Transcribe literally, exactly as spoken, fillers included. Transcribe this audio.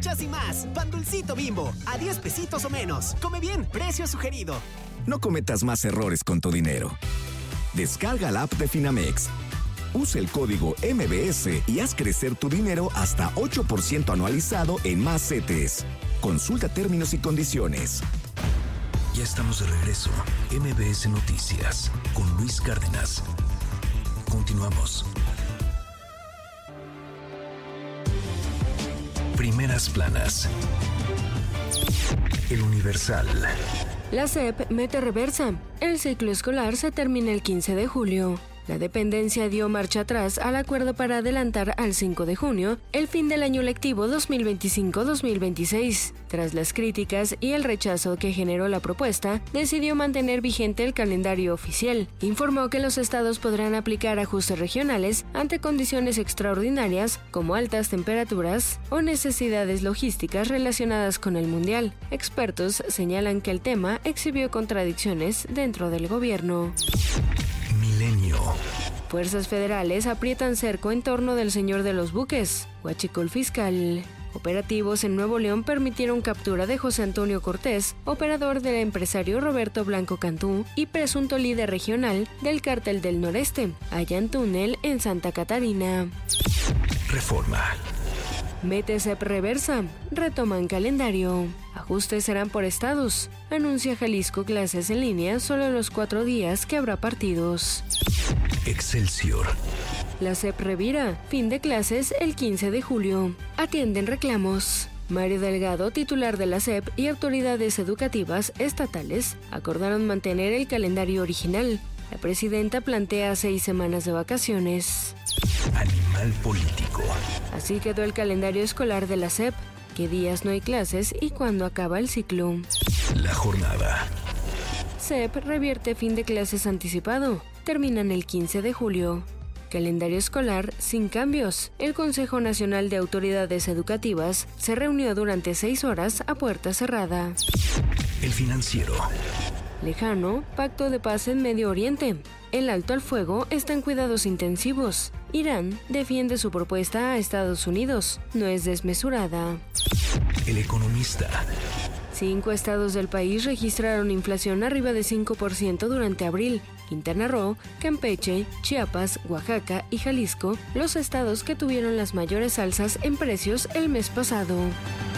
muchas y más. Pan Dulcito Bimbo, a diez pesitos o menos. Come bien, precio sugerido. No cometas más errores con tu dinero. Descarga la app de Finamex. Usa el código M B S y haz crecer tu dinero hasta ocho por ciento anualizado en más C E T E S. Consulta términos y condiciones. Ya estamos de regreso. M B S Noticias con Luis Cárdenas. Continuamos. Primeras planas. El Universal. La S E P mete reversa. El ciclo escolar se termina el quince de julio. La dependencia dio marcha atrás al acuerdo para adelantar al cinco de junio el fin del año lectivo dos mil veinticinco dos mil veintiséis. Tras las críticas y el rechazo que generó la propuesta, decidió mantener vigente el calendario oficial. Informó que los estados podrán aplicar ajustes regionales ante condiciones extraordinarias como altas temperaturas o necesidades logísticas relacionadas con el Mundial. Expertos señalan que el tema exhibió contradicciones dentro del gobierno. Milenio. Fuerzas federales aprietan cerco en torno del señor de los buques, huachicol fiscal. Operativos en Nuevo León permitieron captura de José Antonio Cortés, operador del empresario Roberto Blanco Cantú y presunto líder regional del Cártel del Noreste, allá en túnel en Santa Catarina. Reforma. Mete S E P reversa, retoman calendario. Ajustes serán por estados. Anuncia Jalisco clases en línea solo los cuatro días que habrá partidos. Excelsior. La S E P revira, fin de clases el quince de julio. Atienden reclamos. Mario Delgado, titular de la S E P, y autoridades educativas estatales acordaron mantener el calendario original. La presidenta plantea seis semanas de vacaciones. Animal político. Así quedó el calendario escolar de la S E P. ¿Qué días no hay clases y cuándo acaba el ciclo? La jornada. S E P revierte fin de clases anticipado. Terminan el quince de julio. Calendario escolar sin cambios. El Consejo Nacional de Autoridades Educativas se reunió durante seis horas a puerta cerrada. El Financiero. Lejano, pacto de paz en Medio Oriente. El alto al fuego está en cuidados intensivos. Irán defiende su propuesta a Estados Unidos. No es desmesurada. El Economista. Cinco estados del país registraron inflación arriba de cinco por ciento durante abril. Quintana Roo, Campeche, Chiapas, Oaxaca y Jalisco, los estados que tuvieron las mayores alzas en precios el mes pasado.